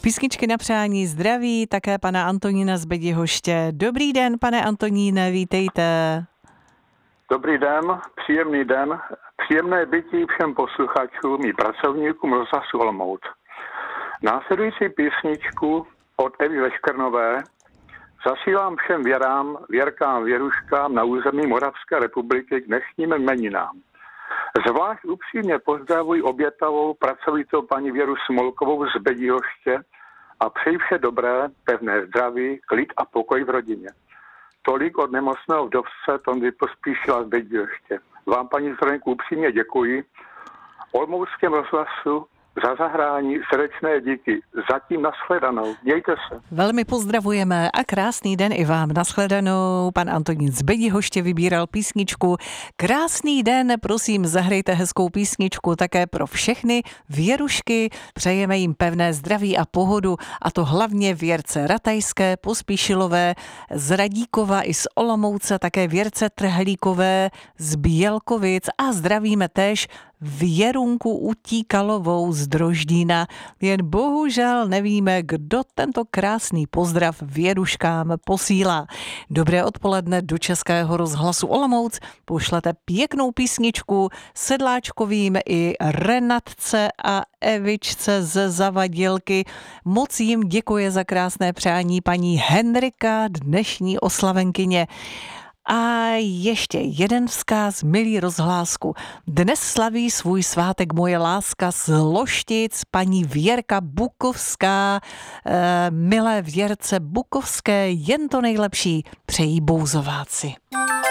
Písničky na přání zdraví také pana Antonína z Bedihoště. Dobrý den, pane Antoníne, vítejte. Dobrý den, příjemný den, příjemné bytí všem posluchačům i pracovníkům rozhlasu Olomouc. Následující písničku od Evy Veškrnové zasílám všem věrkám, věruškám na území Moravské republiky k dnešním jmeninám. Zvlášť upřímně pozdravuji obětavou pracovitou paní Věru Smolkovou z Bedihoště a přeji vše dobré, pevné zdraví, klid a pokoj v rodině. Tolik od nemocného vdovce Tondy Pospíšila z Bedihoště. Vám, paní Zvolenko, upřímně děkuji. Olomouckém rozhlasu za zahrání srdečné díky. Zatím nashledanou. Mějte se. Velmi pozdravujeme a krásný den i vám. Nashledanou. Pan Antonín z Bedihoště vybíral písničku. Krásný den, prosím, zahrajte hezkou písničku také pro všechny věrušky. Přejeme jim pevné zdraví a pohodu, a to hlavně Věrce Ratajské, Pospíšilové, z Radíkova i z Olomouce, také Věrce Trhlíkové z Bělkovic a zdravíme též Věrunku Utíkalovou z Droždína. Jen bohužel nevíme, kdo tento krásný pozdrav věruškám posílá. Dobré odpoledne do Českého rozhlasu Olomouc. Pošlete pěknou písničku Sedláčkovým i Renatce a Evičce ze Zavadilky. Moc jim děkuje za krásné přání paní Henrika, dnešní oslavenkyně. A ještě jeden vzkaz, milý rozhlásku. Dnes slaví svůj svátek moje láska z Loštic, paní Věrka Bukovská. Milé Věrce Bukovské, jen to nejlepší přejí Bouzováci.